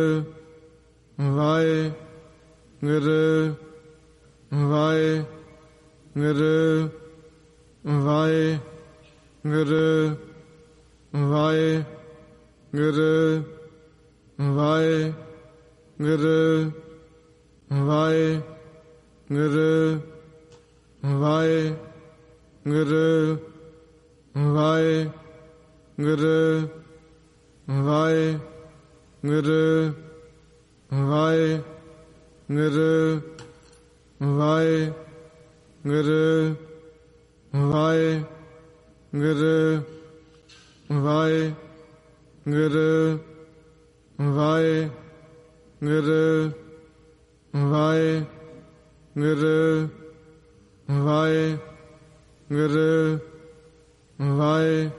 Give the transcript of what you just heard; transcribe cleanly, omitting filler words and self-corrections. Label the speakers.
Speaker 1: Waheguru Waheguru Waheguru Waheguru Waheguru Waheguru Waheguru Waheguru Waheguru Waheguru Waheguru Waheguru Waheguru Waheguru Waheguru Waheguru ਵਾਹਿ